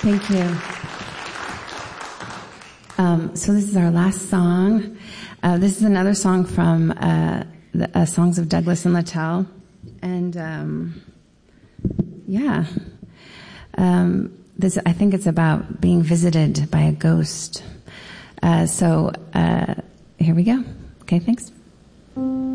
Thank you. So this is our last song. This is another song from the Songs of Douglas and Littell. And I think it's about being visited by a ghost. So here we go. Okay, thanks.